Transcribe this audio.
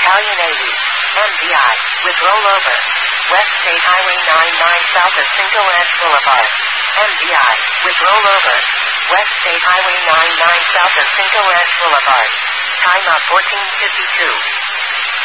Italian 80. MVI, with rollover. West State Highway 99 south of Cinco Ranch Boulevard. MVI, with rollover. West State Highway 99 south of Cinco Ranch Boulevard. Time of 14:52.